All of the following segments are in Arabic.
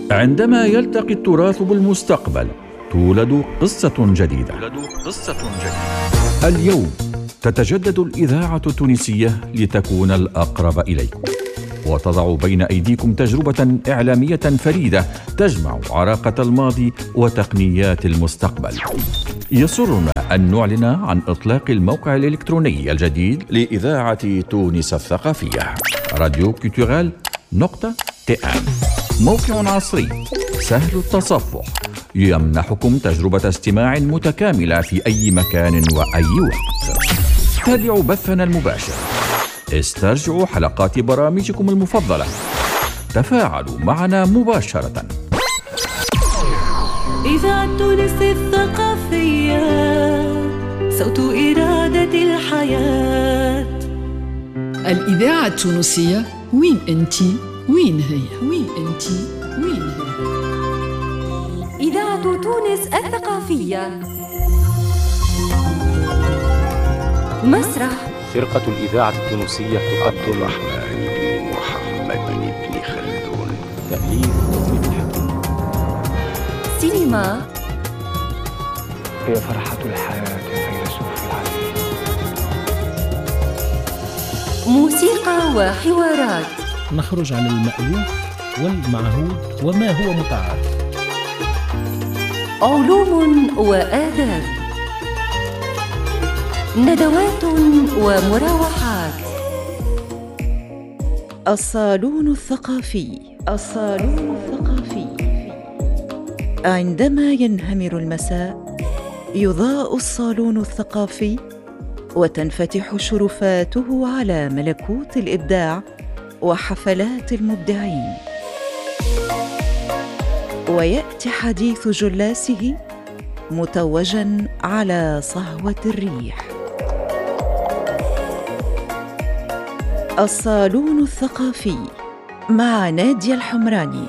عندما يلتقي التراث بالمستقبل تولد قصة جديدة. اليوم تتجدد الإذاعة التونسية لتكون الأقرب إليكم، وتضع بين أيديكم تجربة إعلامية فريدة تجمع عراقة الماضي وتقنيات المستقبل. يسرنا أن نعلن عن إطلاق الموقع الإلكتروني الجديد لإذاعة تونس الثقافية، radioculturel.tn. موقع عصري سهل التصفح يمنحكم تجربة استماع متكاملة في أي مكان وأي وقت. تابعوا بثنا المباشر، استرجعوا حلقات برامجكم المفضلة، تفاعلوا معنا مباشرة. إذاعة تونس الثقافية، صوت إرادة الحياة. الإذاعة التونسية، وين أنتي؟ وين هي؟ وين أنتي؟ وين هي؟ إذاعة تونس الثقافية. مسرح فرقة الإذاعة التونسية تقدم الرحمن بن محمد بن خلدون. تأليف وزير الحكيم. سينما. هي فرحة الحياة فيلسوف العالم. موسيقى وحوارات. نخرج عن المألوف والمعهود وما هو متعارف. علوم وآداب. ندوات ومراوحات. الصالون الثقافي. عندما ينهمر المساء يضاء الصالون الثقافي وتنفتح شرفاته على ملكوت الإبداع وحفلات المبدعين، ويأتي حديث جلاسه متوجاً على صهوة الريح. الصالون الثقافي مع نادية الحمراني.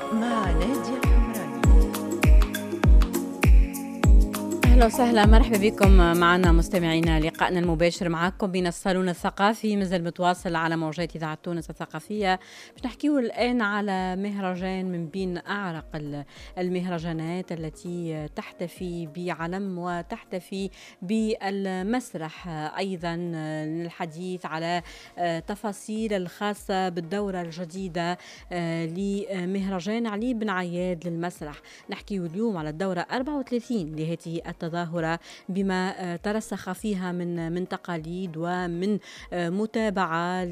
أهلا وسهلا، مرحبا بكم معنا مستمعينا. لقائنا المباشر معكم من الصالون الثقافي مازال متواصل على موجات إذاعة تونس الثقافية. باش نحكيو الآن على مهرجان من بين أعرق المهرجانات التي تحتفي بعلم وتحتفي بالمسرح أيضا، للحديث على تفاصيل الخاصة بالدورة الجديدة لمهرجان علي بن عياد للمسرح. نحكيو اليوم على الدورة 34 لهذه التظاهرة، بما ترسخ فيها من تقاليد ومن متابعة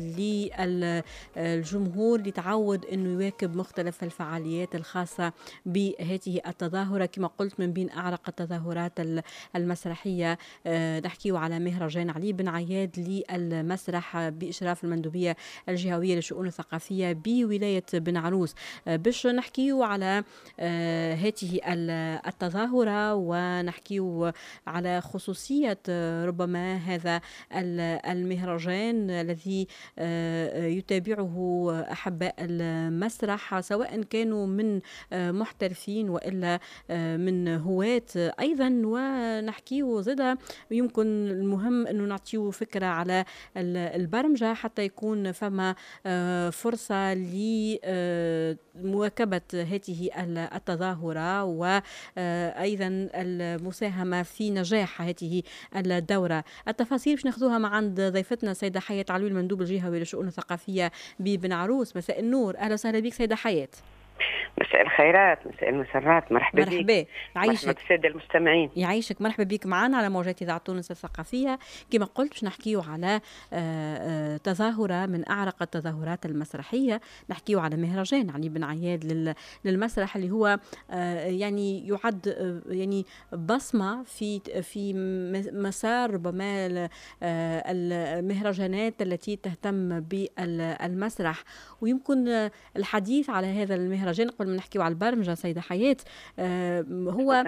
للجمهور لتعود أنه يواكب مختلف الفعاليات الخاصة بهذه التظاهرة. كما قلت من بين أعرق التظاهرات المسرحية نحكيه على مهرجان علي بن عياد للمسرح بإشراف المندوبية الجهوية للشؤون الثقافية بولاية بن عروس. باش نحكيه على هذه التظاهرة ونحكيه على خصوصية ربما هذا المهرجان الذي يتابعه أحباء المسرح، سواء كانوا من محترفين وإلا من هواة أيضا. ونحكيه زادة يمكن المهم أنه نعطيه فكرة على البرمجة حتى يكون فما فرصة لمواكبة هذه التظاهرة وأيضا المساهمة في نجاح هذه الدورة. التفاصيل باش ناخذوها مع عند ضيفتنا سيدة حياة علوي، المندوب الجهوي للشؤون الثقافية ببن عروس. مساء النور، أهلا وسهلا بك سيدة حياة. مساء الخيرات، مساء المسرات، مرحبا بك. مرحبا بالسادة المستمعين. يعيشك، مرحبا بك معنا على موجات إذاعة تونس الثقافية. كما قلت باش نحكيو على تظاهرة من أعرق التظاهرات المسرحية، نحكيو على مهرجان علي بن عياد للمسرح اللي هو يعني يعد يعني بصمة في مسار ربما المهرجانات التي تهتم بالمسرح. ويمكن الحديث على هذا المهرجان قبل ما نحكيو على البرمجة سيدة حياة هو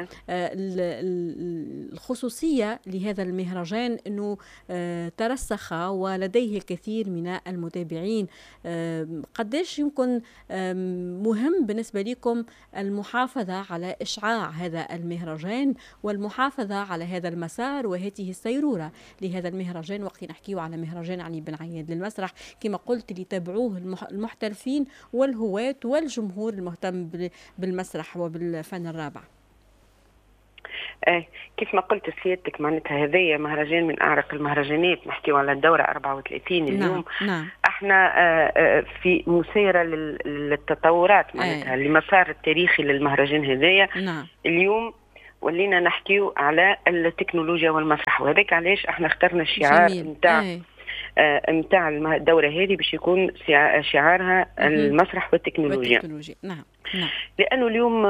الخصوصية لهذا المهرجان أنه ترسخ ولديه الكثير من المتابعين. قديش يمكن مهم بالنسبة لكم المحافظة على إشعاع هذا المهرجان والمحافظة على هذا المسار وهذه السيرورة لهذا المهرجان وقت نحكيه على مهرجان علي بن عياد للمسرح كما قلت لتابعوه المحترفين والهواة والجمهور المهتم مهتم بالمسرح وبالفن الرابع. كيف ما قلت سيادتك معناتها هذايا مهرجان من أعرق المهرجانات، نحكيو على الدورة 34 اليوم. نعم. احنا في مسيرة للتطورات معناتها المسار التاريخي للمهرجان هذايا. نعم. اليوم ولينا نحكيو على التكنولوجيا والمسرح، وهذاك علاش احنا اخترنا الشعار متاع الدورة هذه باش يكون شعارها المسرح والتكنولوجيا. نعم. لأنه اليوم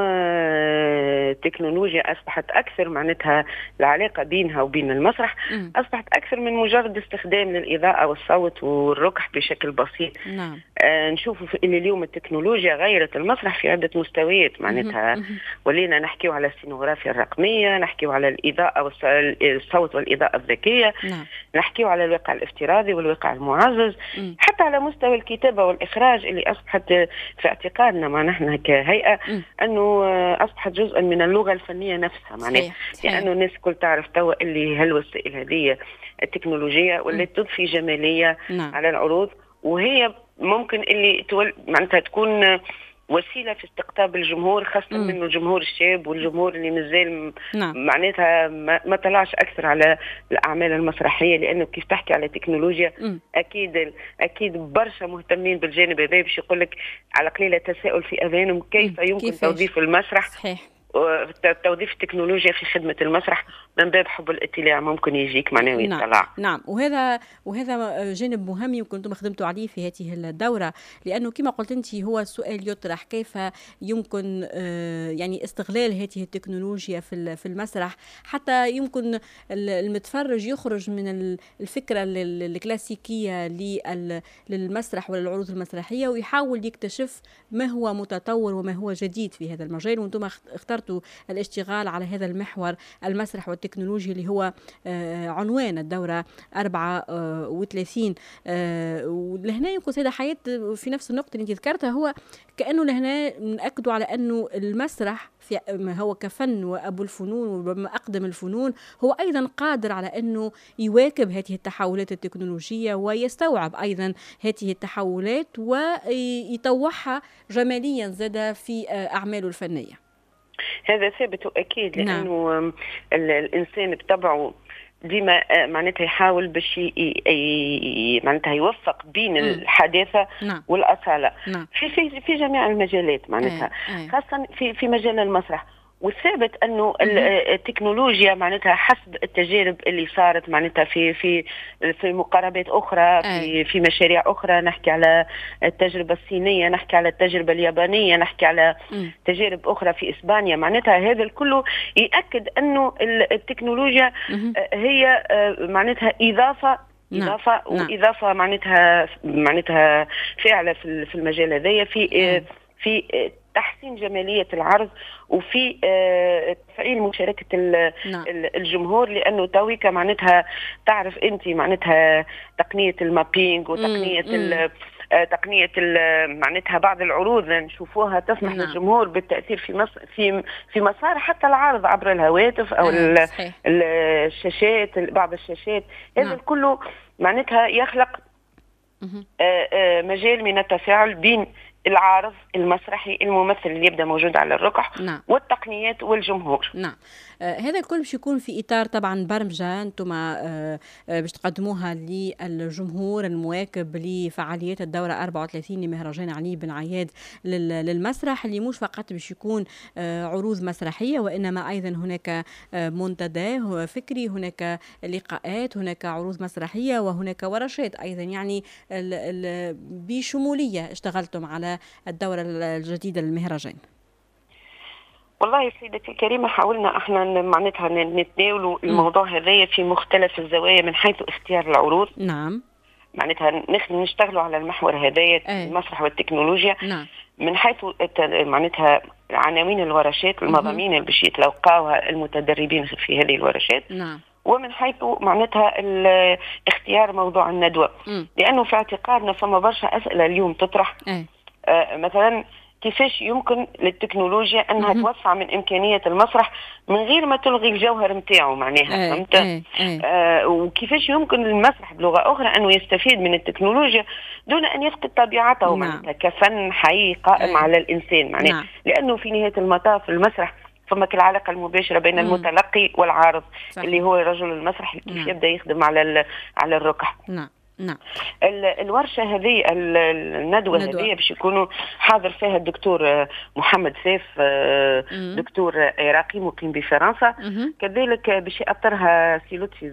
التكنولوجيا أصبحت أكثر معناتها العلاقة بينها وبين المسرح أصبحت أكثر من مجرد استخدام للإضاءة والصوت والركح بشكل بسيط. نعم. نشوف إن اليوم التكنولوجيا غيرت المسرح في عدة مستويات معناتها. ولينا نحكيو على السينوغرافيا الرقمية، نحكيو على الإضاءة والصوت والإضاءة الذكية. نعم. نحكيو على الواقع الافتراضي والواقع المعزز. حتى على مستوى الكتابة والإخراج اللي أصبحت في اعتقادنا ما نحن كهيئة أنه أصبحت جزءا من اللغة الفنية نفسها معناها. لأنه الناس كل تعرف توا اللي هالوسائل هذه التكنولوجية واللي تضفي جمالية على العروض، وهي ممكن اللي معناتها تكون وسيلة في استقطاب الجمهور، خاصة منه الجمهور الشاب والجمهور اللي مازال معناتها ما طلعش أكثر على الأعمال المسرحية. لأنه كيف تحكي على تكنولوجيا أكيد برشا مهتمين بالجانب هذا، باش يقولك على قليلة تساؤل في أذهانهم كيف يمكن توظيف المسرح. صحيح. توظيف التكنولوجيا في خدمة المسرح من باب حب الاطلاع ممكن يجيك معناه ويطلع. نعم. وهذا جانب مهم يمكن أنتم خدمتوا عليه في هذه الدورة، لأنه كما قلت أنت هو السؤال يطرح كيف يمكن يعني استغلال هذه التكنولوجيا في المسرح حتى يمكن المتفرج يخرج من الفكرة الكلاسيكية للمسرح وللعروض المسرحية ويحاول يكتشف ما هو متطور وما هو جديد في هذا المجال. وأنتم اخترتوا الاشتغال على هذا المحور المسرح والتكنولوجيا اللي هو عنوان الدورة 34. ولهنا يمكن سيدة حياة في نفس النقطة اللي انت ذكرتها، هو كأنه لهنا نأكدوا على أنه المسرح هو كفن وأبو الفنون وأقدم الفنون هو أيضا قادر على أنه يواكب هذه التحولات التكنولوجية ويستوعب أيضا هذه التحولات ويطوعها جماليا زاد في أعماله الفنية. هذا ثابت أكيد، لأنه الإنسان بطبعه ديما معناتها يحاول باش معناتها يوفق بين الحداثة والأصالة في جميع المجالات معناتها، خاصة في مجال المسرح. والثابت انه التكنولوجيا معناتها حسب التجارب اللي صارت معناتها في مقاربات اخرى في مشاريع اخرى، نحكي على التجربه الصينيه، نحكي على التجربه اليابانيه، نحكي على تجارب اخرى في اسبانيا. معناتها هذا الكل يؤكد انه التكنولوجيا هي معناتها اضافه واضافه معناتها فاعله في المجال هذايا في تحسين جمالية العرض وفي تفعيل مشاركة الجمهور. لأنه تويكا معناتها تعرف أنت معناتها تقنية المابينج وتقنية تقنية معناتها بعض العروض نشوفوها تسمح للجمهور بالتأثير في مسار حتى العرض عبر الهواتف أو الشاشات، بعض الشاشات. هذا كله معناتها يخلق مجال من التفاعل بين العارض المسرحي الممثل اللي يبدأ موجود على الركح والتقنيات والجمهور. نعم. هذا الكل باش يكون في إطار طبعا برمجة أنتم باش تقدموها للجمهور المواكب لفعاليات الدورة 34 لمهرجان علي بن عياد للمسرح، اللي مش فقط باش يكون عروض مسرحية وإنما أيضا هناك منتدى فكري، هناك لقاءات، هناك عروض مسرحية وهناك ورشات أيضا. يعني بشمولية اشتغلتم على الدورة الجديدة للمهرجان. والله سيدتي الكريمة حاولنا احنا معناتها نتناولوا الموضوع هذايا في مختلف الزوايا من حيث اختيار العروض. نعم. معناتها نشتغلوا على المحور هذايا المسرح والتكنولوجيا. نعم. من حيث معناتها عناوين الورشات، المضامين اللي باش يتلقاوها المتدربين في هذه الورشات. نعم. ومن حيث معناتها اختيار موضوع الندوة. لأنه في اعتقادنا فما برشا أسئلة اليوم تطرح. مثلا كيفاش يمكن للتكنولوجيا انها توسع من امكانيه المسرح من غير ما تلغي الجوهر نتاعو معناها فهمت. وكيفاش يمكن المسرح بلغه اخرى انه يستفيد من التكنولوجيا دون ان يفقد طبيعته معناتها كفن حي قائم على الانسان معناها. لانه في نهايه المطاف المسرح ثم العلاقه المباشره بين المتلقي والعارض اللي هو رجل المسرح كيف يبدا يخدم على الركح. نعم. الورشه هذه الندوه هذه باش يكونوا حاضر فيها الدكتور محمد سيف دكتور عراقي مقيم بفرنسا، كذلك باش يأطرها سي لطفي